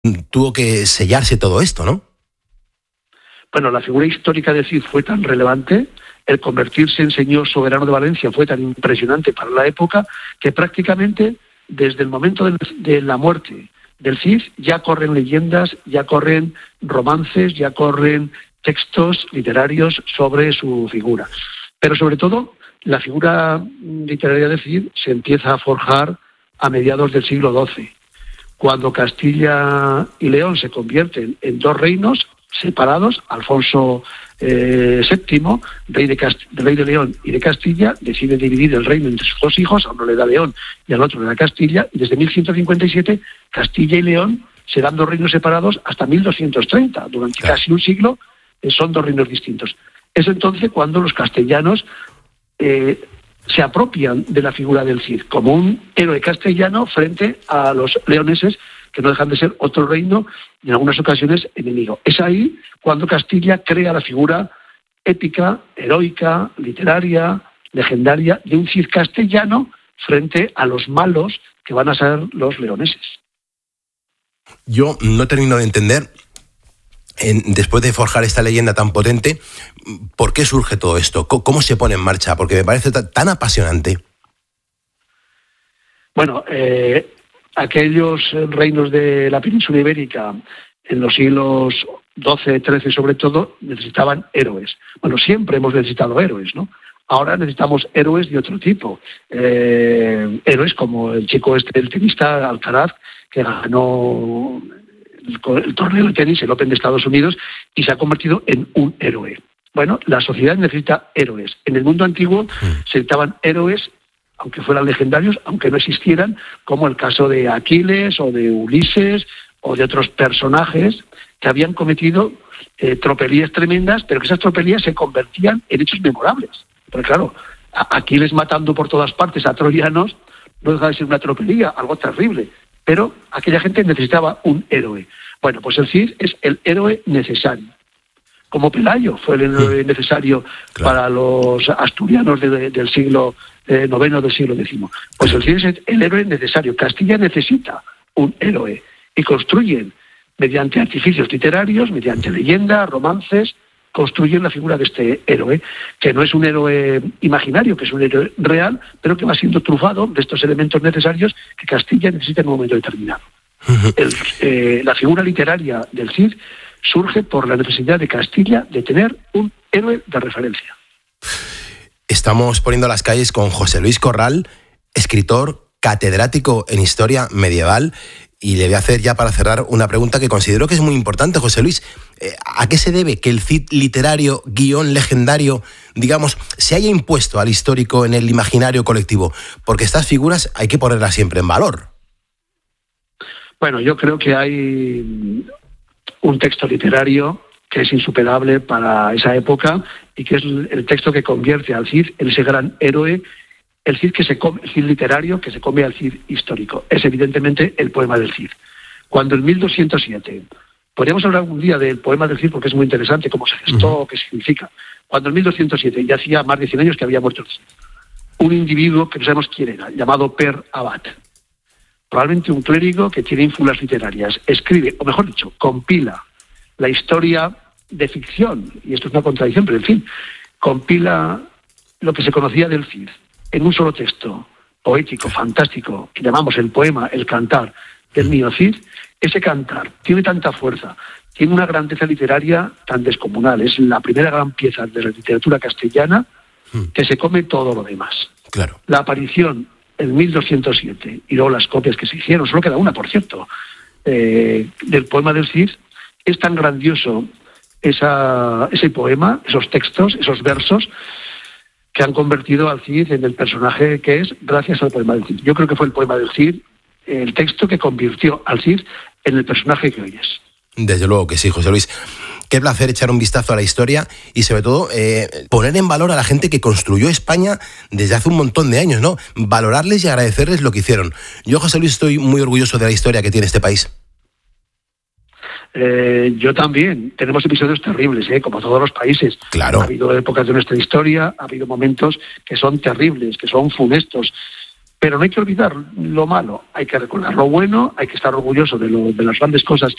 tuvo que sellarse todo esto, ¿no? Bueno, la figura histórica del Cid fue tan relevante, el convertirse en señor soberano de Valencia fue tan impresionante para la época, que prácticamente desde el momento de la muerte del Cid ya corren leyendas, ya corren romances, ya corren textos literarios sobre su figura. Pero sobre todo, la figura literaria del Cid se empieza a forjar a mediados del siglo XII, cuando Castilla y León se convierten en dos reinos separados. Alfonso VII, rey de León y de Castilla, decide dividir el reino entre sus dos hijos, a uno le da León y al otro le da Castilla, y desde 1157 Castilla y León serán dos reinos separados hasta 1230. Durante casi un siglo son dos reinos distintos. Es entonces cuando los castellanos se apropian de la figura del Cid como un héroe castellano frente a los leoneses, que no dejan de ser otro reino y en algunas ocasiones enemigo. Es ahí cuando Castilla crea la figura épica, heroica, literaria, legendaria de un Cid castellano frente a los malos que van a ser los leoneses. Yo no termino de entender, después de forjar esta leyenda tan potente, ¿por qué surge todo esto? ¿Cómo se pone en marcha? Porque me parece tan apasionante. Bueno, aquellos reinos de la península ibérica en los siglos XII, XIII sobre todo, necesitaban héroes. Bueno, siempre hemos necesitado héroes, ¿no? Ahora necesitamos héroes de otro tipo. Héroes como el chico el tenista Alcaraz, que ganó el torneo de tenis, el Open de Estados Unidos, y se ha convertido en un héroe. Bueno, la sociedad necesita héroes. En el mundo antiguo se necesitaban héroes, aunque fueran legendarios, aunque no existieran, como el caso de Aquiles o de Ulises o de otros personajes que habían cometido tropelías tremendas, pero que esas tropelías se convertían en hechos memorables. Porque claro, Aquiles matando por todas partes a troyanos no deja de ser una tropelía, algo terrible, pero aquella gente necesitaba un héroe. Bueno, pues el Cid es el héroe necesario. Como Pelayo fue el héroe necesario para los asturianos del siglo IX, del siglo X. Pues el Cid es el héroe necesario. Castilla necesita un héroe y construyen, mediante artificios literarios, mediante leyendas, romances, construyen la figura de este héroe, que no es un héroe imaginario, que es un héroe real, pero que va siendo trufado de estos elementos necesarios que Castilla necesita en un momento determinado. La figura literaria del Cid surge por la necesidad de Castilla de tener un héroe de referencia. Estamos poniendo las calles con José Luis Corral, escritor, catedrático en historia medieval, y le voy a hacer ya para cerrar una pregunta que considero que es muy importante, José Luis. ¿A qué se debe que el Cid literario, guión legendario, digamos, se haya impuesto al histórico en el imaginario colectivo? Porque estas figuras hay que ponerlas siempre en valor. Bueno, yo creo que hay un texto literario que es insuperable para esa época y que es el texto que convierte al Cid en ese gran héroe, el Cid literario que se come al Cid histórico. Es evidentemente el poema del Cid. Cuando en 1207, podríamos hablar algún día del poema del Cid porque es muy interesante cómo se gestó, qué significa. Cuando en 1207, ya hacía más de 100 años que había muerto el Cid, un individuo que no sabemos quién era, llamado Per Abad, probablemente un clérigo que tiene ínfulas literarias, escribe, o mejor dicho, compila la historia de ficción, y esto es una contradicción, pero en fin, compila lo que se conocía del Cid en un solo texto poético, fantástico, que llamamos el poema, el cantar del mío Cid. Ese cantar tiene tanta fuerza, tiene una grandeza literaria tan descomunal, es la primera gran pieza de la literatura castellana que se come todo lo demás. Claro. La aparición en 1207 y luego las copias que se hicieron, solo queda una, por cierto, del poema del Cid, es tan grandioso ese poema, esos textos, esos versos, que han convertido al Cid en el personaje que es gracias al poema del Cid. Yo creo que fue el poema del Cid el texto que convirtió al Cid en el personaje que hoy es. Desde luego que sí, José Luis. Qué placer echar un vistazo a la historia y sobre todo poner en valor a la gente que construyó España desde hace un montón de años, ¿no? Valorarles y agradecerles lo que hicieron. Yo, José Luis, estoy muy orgulloso de la historia que tiene este país. Yo también. Tenemos episodios terribles, como todos los países. Claro. Ha habido épocas de nuestra historia, ha habido momentos que son terribles, que son funestos. Pero no hay que olvidar lo malo, hay que recordar lo bueno, hay que estar orgulloso de las grandes cosas